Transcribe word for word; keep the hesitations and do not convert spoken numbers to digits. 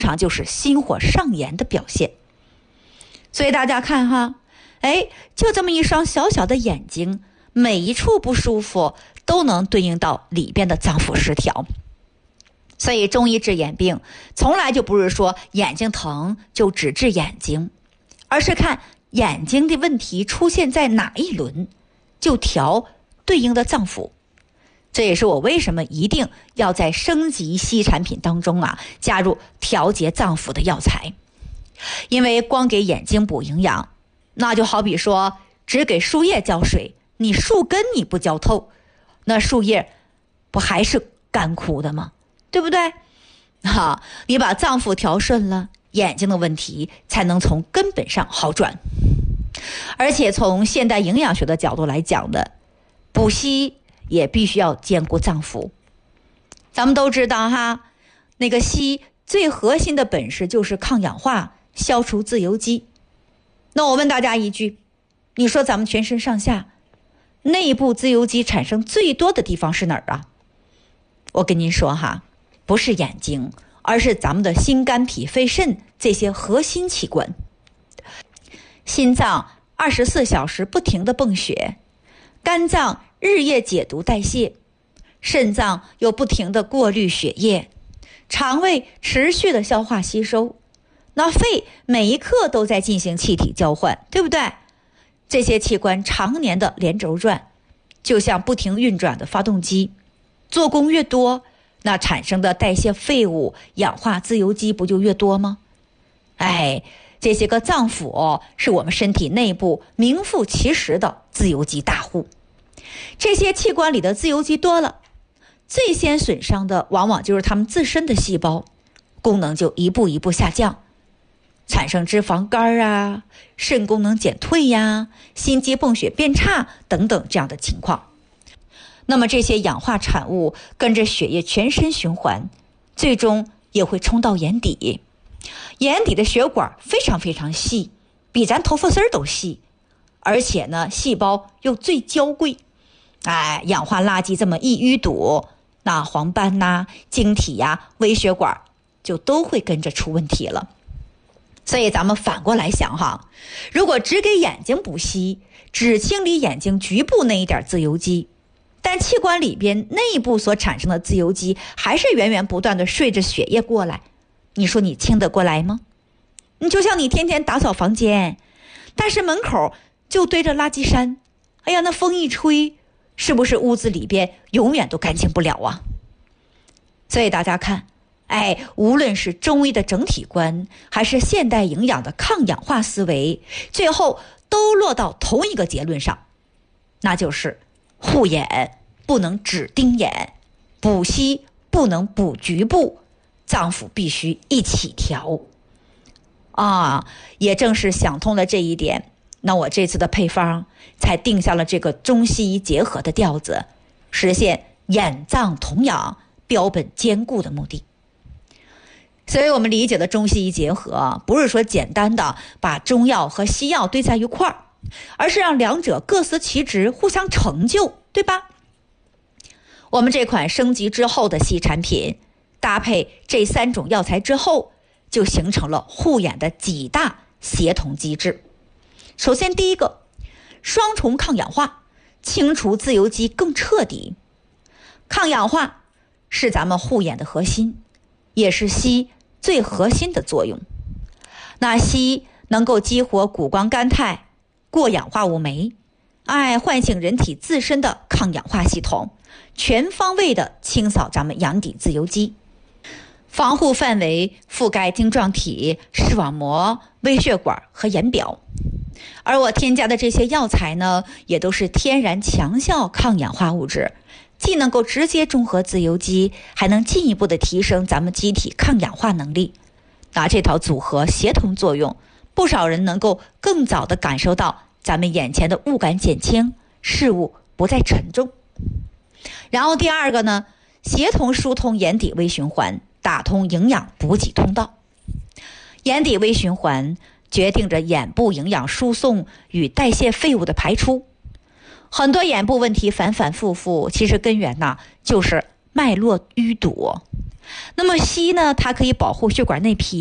常就是心火上炎的表现。所以大家看哈，哎，就这么一双小小的眼睛，每一处不舒服都能对应到里边的脏腑失调。所以中医治眼病从来就不是说眼睛疼就只治眼睛，而是看眼睛的问题出现在哪一轮，就调对应的脏腑。这也是我为什么一定要在升级西医产品当中啊加入调节脏腑的药材。因为光给眼睛补营养，那就好比说只给树叶浇水，你树根你不浇透，那树叶不还是干枯的吗？对不对？哈，你把脏腑调顺了，眼睛的问题才能从根本上好转。而且从现代营养学的角度来讲的，补硒也必须要兼顾脏腑。咱们都知道哈，那个硒最核心的本事就是抗氧化，消除自由基。那我问大家一句，你说咱们全身上下内部自由基产生最多的地方是哪儿啊？我跟您说哈，不是眼睛，而是咱们的心肝脾肺肾这些核心器官。心脏二十四小时不停地泵血，肝脏日夜解毒代谢，肾脏又不停地过滤血液，肠胃持续的消化吸收，那肺每一刻都在进行气体交换，对不对？这些器官常年的连轴转，就像不停运转的发动机，做工越多，那产生的代谢废物、氧化自由基不就越多吗？哎，这些个脏腑哦，是我们身体内部名副其实的自由基大户。这些器官里的自由基多了，最先损伤的往往就是它们自身的细胞，功能就一步一步下降，产生脂肪肝啊、肾功能减退呀、心肌泵血变差等等这样的情况。那么这些氧化产物跟着血液全身循环，最终也会冲到眼底。眼底的血管非常非常细，比咱头发丝儿都细，而且呢细胞又最娇贵。哎，氧化垃圾这么一淤堵，那黄斑呐、啊、晶体呀、啊、微血管就都会跟着出问题了。所以咱们反过来想哈，如果只给眼睛补硒，只清理眼睛局部那一点自由基，但器官里边内部所产生的自由基还是源源不断的顺着血液过来，你说你清得过来吗？你就像你天天打扫房间，但是门口就堆着垃圾山，哎呀，那风一吹，是不是屋子里边永远都干净不了啊？所以大家看，哎，无论是中医的整体观，还是现代营养的抗氧化思维，最后都落到同一个结论上，那就是护眼不能只盯眼，补硒不能补局部，脏腑必须一起调啊！也正是想通了这一点，那我这次的配方才定下了这个中西医结合的调子，实现眼脏同养、标本兼顾的目的。所以我们理解的中西医结合，不是说简单的把中药和西药堆在一块儿，而是让两者各司其职，互相成就，对吧？我们这款升级之后的西产品，搭配这三种药材之后，就形成了护眼的几大协同机制。首先第一个，双重抗氧化，清除自由基更彻底。抗氧化是咱们护眼的核心，也是硒最核心的作用。那硒能够激活谷胱甘肽、过氧化物酶，哎，唤醒人体自身的抗氧化系统，全方位的清扫咱们阳底自由基。防护范围覆盖晶状体、视网膜、微血管和眼表。而我添加的这些药材呢，也都是天然强效抗氧化物质，既能够直接中和自由基，还能进一步的提升咱们机体抗氧化能力。那这套组合协同作用，不少人能够更早的感受到咱们眼前的物感减轻，事物不再沉重。然后第二个呢，协同疏通眼底微循环，打通营养补给通道。眼底微循环决定着眼部营养输送与代谢废物的排出。很多眼部问题反反复复，其实根源呢就是脉络淤堵。那么硒呢，它可以保护血管内皮。